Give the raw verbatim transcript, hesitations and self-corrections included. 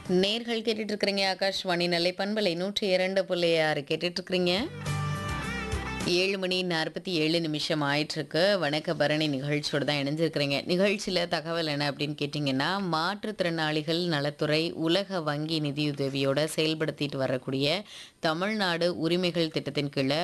நேர்கள் கேட்டுட்டு இருக்கிறீங்க ஆகாஷ்வாணி நெல்லை பண்பலை நூற்றி இரண்டு புள்ளி ஆறு கேட்டுட்டு இருக்கிறீங்க. ஏழு மணி நாற்பத்தி ஏழு நிமிஷம் ஆயிட்டிருக்கு. வணக்க பரணி நிகழ்ச்சியோட தான் இணைஞ்சிருக்கிறீங்க. நிகழ்ச்சியில தகவல் என்ன அப்படின்னு கேட்டிங்கன்னா, மாற்றுத்திறனாளிகள் நலத்துறை உலக வங்கி நிதியுதவியோட செயல்படுத்திட்டு வரக்கூடிய தமிழ்நாடு உரிமைகள் திட்டத்தின் கீழ